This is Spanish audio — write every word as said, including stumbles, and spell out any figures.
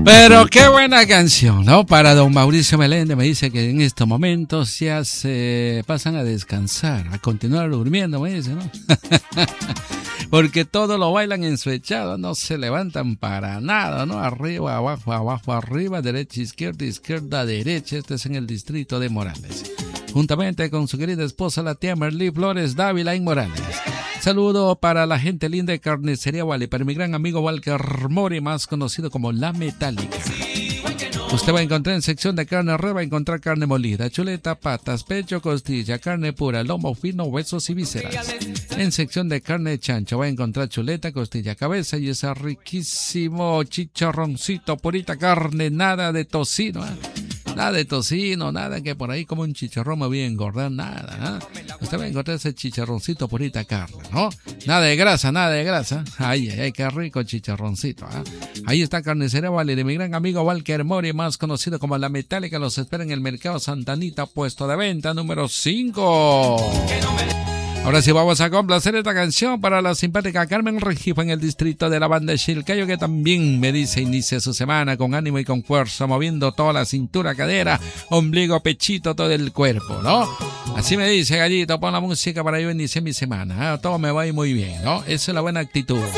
Pero qué buena canción, ¿no? Para don Mauricio Meléndez, me dice que en estos momentos ya se pasan a descansar, a continuar durmiendo, me dice, ¿no? Porque todo lo bailan en su echado, no se levantan para nada, ¿no? Arriba, abajo, abajo, arriba, derecha, izquierda, izquierda, derecha. Este es en el distrito de Morales. Juntamente con su querida esposa, la tía Merly Flores Dávila en Morales. Saludo para la gente linda de Carnicería Wally, para mi gran amigo Walker Mori, más conocido como La Metálica. Usted va a encontrar en sección de carne red, va a encontrar carne molida, chuleta, patas, pecho, costilla, carne pura, lomo fino, huesos y vísceras. En sección de carne de chancho va a encontrar chuleta, costilla, cabeza y ese riquísimo chicharroncito, purita carne, nada de tocino, ¿eh? Nada de tocino, nada que por ahí como un chicharrón me voy a engordar, nada, ¿eh? Usted va a encontrar ese chicharroncito, purita carne, ¿no? Nada de grasa, nada de grasa. Ay, ay, ay, qué rico chicharroncito, ¿eh? Ahí está Carnicería Wally de mi gran amigo Walker Mori, más conocido como La Metálica. Los espera en el Mercado Santa Anita, puesto de venta número cinco. Ahora sí vamos a complacer esta canción para la simpática Carmen Regifo en el distrito de la banda de Chilcayo, que también me dice inicia su semana con ánimo y con fuerza, moviendo toda la cintura, cadera, ombligo, pechito, todo el cuerpo, ¿no? Así me dice Gallito, pon la música para yo iniciar mi semana, ¿eh? Todo me va a ir muy bien, ¿no? Esa es la buena actitud.